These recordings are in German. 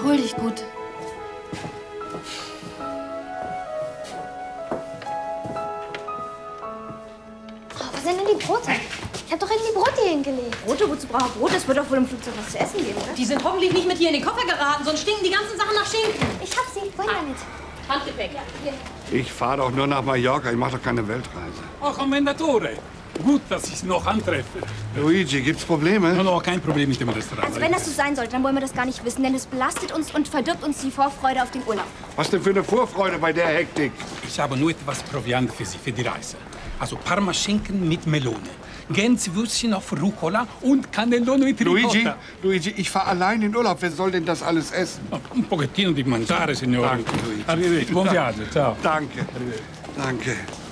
Erhol dich gut. Oh, was sind denn die Brote? Ich habe doch irgendwie Brot hier hingelegt. Brote? Wozu braucht er Brot? Es wird doch wohl im Flugzeug was zu essen geben, oder? Die sind hoffentlich nicht mit hier in den Koffer geraten, sonst stinken die ganzen Sachen nach Schinken. Ich hab sie. Wohin damit? Handgepäck. Ja, hier. Ich fahre doch nur nach Mallorca. Ich mache doch keine Weltreise. Oh, Commendatore. Gut, dass ich Sie noch antreffe. Luigi, gibt's Probleme? No, kein Problem mit dem Restaurant. Also wenn das so sein sollte, dann wollen wir das gar nicht wissen, denn es belastet uns und verdirbt uns die Vorfreude auf den Urlaub. Was denn für eine Vorfreude bei der Hektik? Ich habe nur etwas Proviant für Sie, für die Reise. Also Parmaschinken mit Melone, Gänsewürstchen auf Rucola und Cannelloni mit Ricotta. Luigi, ich fahre allein in Urlaub. Wer soll denn das alles essen? Un pochettino di mangiare, signore. Danke, Luigi. Arrivederci. Buon viaggio, ciao. Danke. Danke.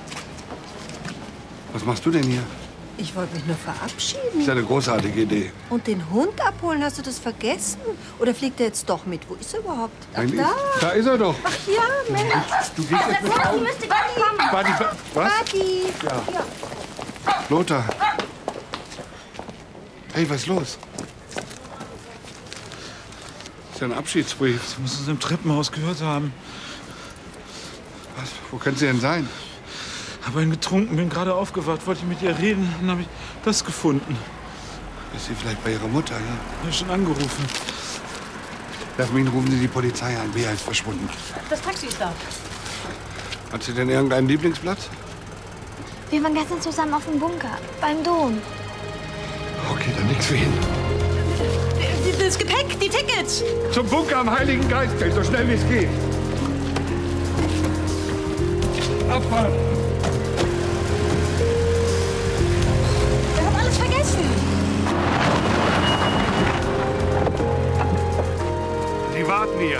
Was machst du denn hier? Ich wollte mich nur verabschieden. Das ist ja eine großartige Idee. Und den Hund abholen, hast du das vergessen? Oder fliegt er jetzt doch mit? Wo ist er überhaupt? Ach, Eigentlich- da. Da ist er doch. Ach ja, Mensch. Du gehst jetzt mit Die müsste gar nicht kommen. Warte, was? Vati. Lothar. Hey, was ist los? Das ist ja ein Abschiedsbrief. Sie müssen es im Treppenhaus gehört haben. Was? Wo können Sie denn sein? Habe einen getrunken, bin gerade aufgewacht, wollte mit ihr reden, dann habe ich das gefunden. Ist sie vielleicht bei Ihrer Mutter hier? Ich habe schon angerufen. Jasmin, rufen Sie die Polizei an. Bea ist verschwunden. Das Taxi ist da. Hat sie denn irgendeinen Lieblingsplatz? Wir waren gestern zusammen auf dem Bunker. Beim Dom. Okay, dann nix für ihn. Das Gepäck, die Tickets. Zum Bunker am Heiligen Geistfeld, so schnell wie es geht. Abfahren! Wir haben alles vergessen. Die warten hier.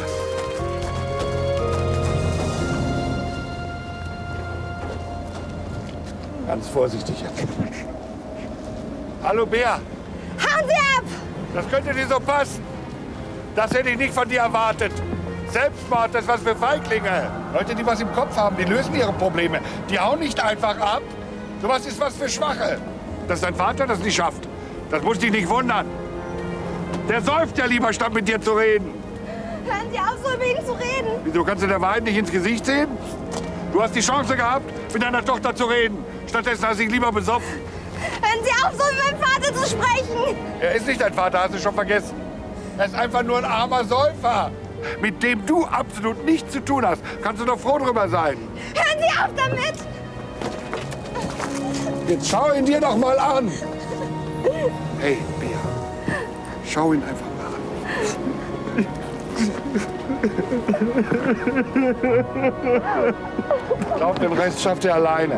Ganz vorsichtig jetzt. Hallo, Bea. Hauen Sie ab! Das könnte dir so passen. Das hätte ich nicht von dir erwartet. Selbstmord, das ist was für Feiglinge. Leute, die was im Kopf haben, die lösen ihre Probleme. Die hauen nicht einfach ab. Sowas ist was für Schwache. Dass dein Vater das nicht schafft, das muss dich nicht wundern. Der säuft ja lieber, statt mit dir zu reden. Hören Sie auf, so über ihn zu reden. Wieso kannst du der Wahrheit nicht ins Gesicht sehen? Du hast die Chance gehabt, mit deiner Tochter zu reden. Stattdessen hast du dich lieber besoffen. Hören Sie auf, so über meinen Vater zu sprechen. Er ist nicht dein Vater, hast du schon vergessen. Er ist einfach nur ein armer Säufer, mit dem du absolut nichts zu tun hast. Kannst du doch froh drüber sein. Hören Sie auf damit. Jetzt schau ihn dir doch mal an. Hey, Bea, schau ihn einfach mal an. Ich glaube, den Rest schafft er alleine.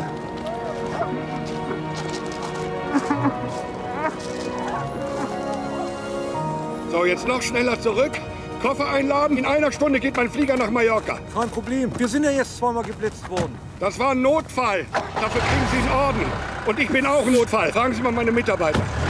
So, jetzt noch schneller zurück. Koffer einladen. In einer Stunde geht mein Flieger nach Mallorca. Kein Problem. Wir sind ja jetzt zweimal geblitzt worden. Das war ein Notfall. Dafür kriegen Sie einen Orden. Und ich bin auch ein Notfall. Fragen Sie mal meine Mitarbeiter.